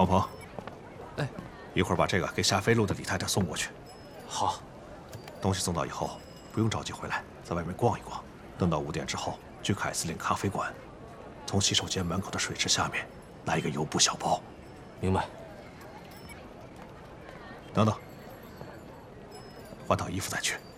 王鹏， 哎， 一会儿把这个给下飞路的李太太送过去。 好。 东西送到以后，不用着急回来，在外面逛一逛。等到5点之后，去凯司令咖啡馆，从洗手间门口的水池下面来一个油布小包。 明白。 等等，换套衣服再去。